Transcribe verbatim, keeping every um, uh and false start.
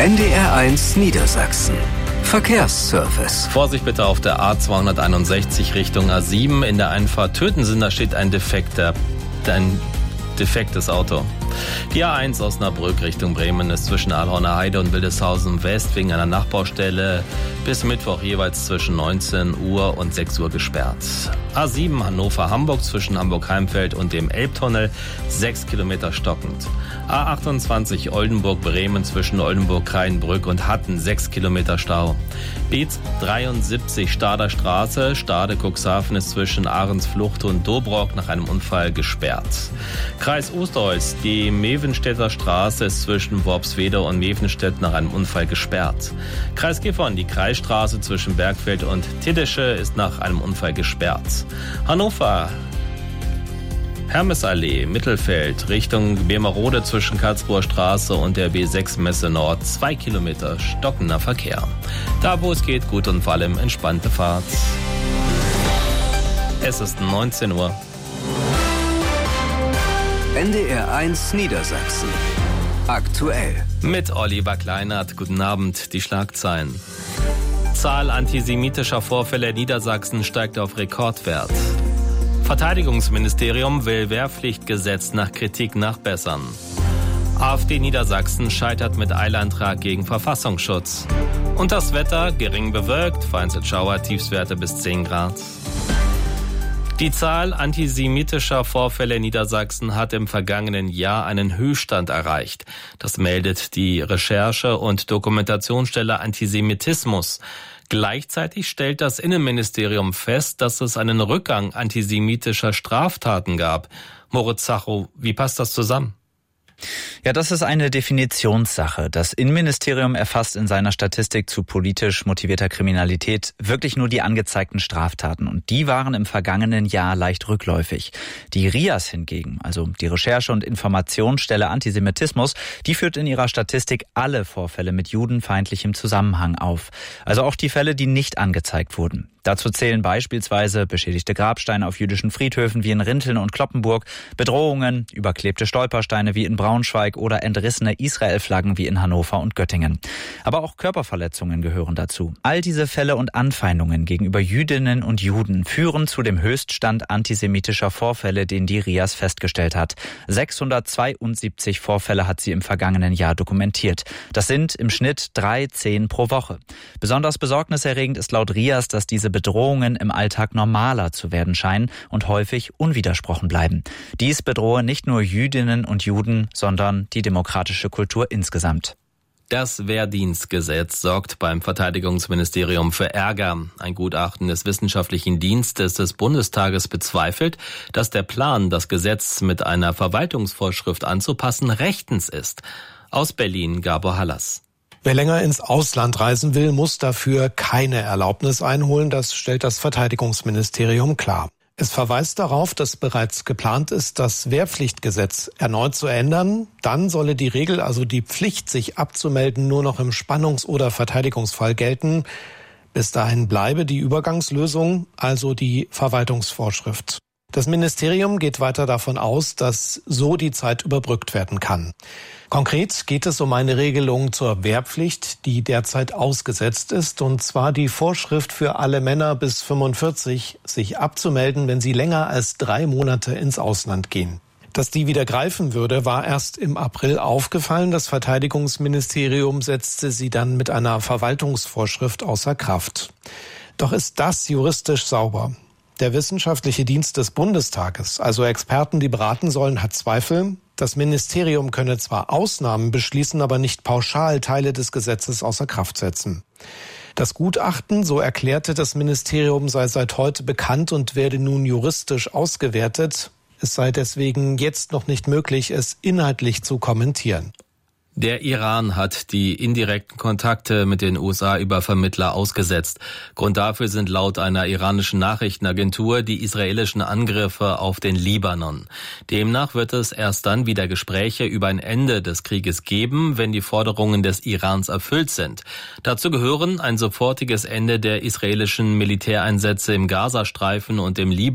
N D R eins Niedersachsen. Verkehrsservice. Vorsicht bitte auf der A zweihunderteinundsechzig Richtung A sieben. In der Einfahrt Tötensen, da steht ein defekter, ein defektes Auto. Die A eins Osnabrück Richtung Bremen ist zwischen Ahlhorner Heide und Wildeshausen West wegen einer Nachbaustelle bis Mittwoch jeweils zwischen neunzehn Uhr und sechs Uhr gesperrt. A sieben Hannover-Hamburg zwischen Hamburg-Heimfeld und dem Elbtunnel sechs Kilometer stockend. A achtundzwanzig Oldenburg-Bremen zwischen Oldenburg-Kraienbrück und Hatten sechs Kilometer Stau. B dreiundsiebzig Stader Straße, Stade-Cuxhaven ist zwischen Ahrensflucht und Dobrock nach einem Unfall gesperrt. Kreis Osterholz, die Mevenstädter Straße ist zwischen Worpswede und Mevenstedt nach einem Unfall gesperrt. Kreis Gifhorn, die Kreisstraße zwischen Bergfeld und Tiddische ist nach einem Unfall gesperrt. Hannover, Hermesallee, Mittelfeld, Richtung Bemerode zwischen Karlsruher Straße und der B sechs Messe Nord, zwei Kilometer stockender Verkehr. Da, wo es geht, gut und vor allem entspannte Fahrt. Es ist neunzehn Uhr. N D R eins Niedersachsen. Aktuell. Mit Oliver Kleinert. Guten Abend, die Schlagzeilen. Zahl antisemitischer Vorfälle in Niedersachsen steigt auf Rekordwert. Verteidigungsministerium will Wehrpflichtgesetz nach Kritik nachbessern. AfD Niedersachsen scheitert mit Eilantrag gegen Verfassungsschutz. Und das Wetter gering bewölkt, vereinzelt Schauer, Tiefstwerte bis zehn Grad. Die Zahl antisemitischer Vorfälle in Niedersachsen hat im vergangenen Jahr einen Höchststand erreicht. Das meldet die Recherche- und Dokumentationsstelle Antisemitismus. Gleichzeitig stellt das Innenministerium fest, dass es einen Rückgang antisemitischer Straftaten gab. Moritz Zachow, wie passt das zusammen? Ja, das ist eine Definitionssache. Das Innenministerium erfasst in seiner Statistik zu politisch motivierter Kriminalität wirklich nur die angezeigten Straftaten. Und die waren im vergangenen Jahr leicht rückläufig. Die R I A S hingegen, also die Recherche- und Informationsstelle Antisemitismus, die führt in ihrer Statistik alle Vorfälle mit judenfeindlichem Zusammenhang auf. Also auch die Fälle, die nicht angezeigt wurden. Dazu zählen beispielsweise beschädigte Grabsteine auf jüdischen Friedhöfen wie in Rinteln und Cloppenburg, Bedrohungen, überklebte Stolpersteine wie in Braunschweig oder entrissene Israel-Flaggen wie in Hannover und Göttingen. Aber auch Körperverletzungen gehören dazu. All diese Fälle und Anfeindungen gegenüber Jüdinnen und Juden führen zu dem Höchststand antisemitischer Vorfälle, den die R I A S festgestellt hat. sechshundertzweiundsiebzig Vorfälle hat sie im vergangenen Jahr dokumentiert. Das sind im Schnitt drei, zehn pro Woche. Besonders besorgniserregend ist laut R I A S, dass diese Bedrohungen im Alltag normaler zu werden scheinen und häufig unwidersprochen bleiben. Dies bedrohe nicht nur Jüdinnen und Juden, sondern die demokratische Kultur insgesamt. Das Wehrdienstgesetz sorgt beim Verteidigungsministerium für Ärger. Ein Gutachten des Wissenschaftlichen Dienstes des Bundestages bezweifelt, dass der Plan, das Gesetz mit einer Verwaltungsvorschrift anzupassen, rechtens ist. Aus Berlin, Gabor Hallas. Wer länger ins Ausland reisen will, muss dafür keine Erlaubnis einholen. Das stellt das Verteidigungsministerium klar. Es verweist darauf, dass bereits geplant ist, das Wehrpflichtgesetz erneut zu ändern. Dann solle die Regel, also die Pflicht, sich abzumelden, nur noch im Spannungs- oder Verteidigungsfall gelten. Bis dahin bleibe die Übergangslösung, also die Verwaltungsvorschrift. Das Ministerium geht weiter davon aus, dass so die Zeit überbrückt werden kann. Konkret geht es um eine Regelung zur Wehrpflicht, die derzeit ausgesetzt ist, und zwar die Vorschrift für alle Männer bis fünfundvierzig, sich abzumelden, wenn sie länger als drei Monate ins Ausland gehen. Dass die wieder greifen würde, war erst im April aufgefallen. Das Verteidigungsministerium setzte sie dann mit einer Verwaltungsvorschrift außer Kraft. Doch ist das juristisch sauber? Der Wissenschaftliche Dienst des Bundestages, also Experten, die beraten sollen, hat Zweifel. Das Ministerium könne zwar Ausnahmen beschließen, aber nicht pauschal Teile des Gesetzes außer Kraft setzen. Das Gutachten, so erklärte das Ministerium, sei seit heute bekannt und werde nun juristisch ausgewertet. Es sei deswegen jetzt noch nicht möglich, es inhaltlich zu kommentieren. Der Iran hat die indirekten Kontakte mit den U S A über Vermittler ausgesetzt. Grund dafür sind laut einer iranischen Nachrichtenagentur die israelischen Angriffe auf den Libanon. Demnach wird es erst dann wieder Gespräche über ein Ende des Krieges geben, wenn die Forderungen des Irans erfüllt sind. Dazu gehören ein sofortiges Ende der israelischen Militäreinsätze im Gazastreifen und im Libanon.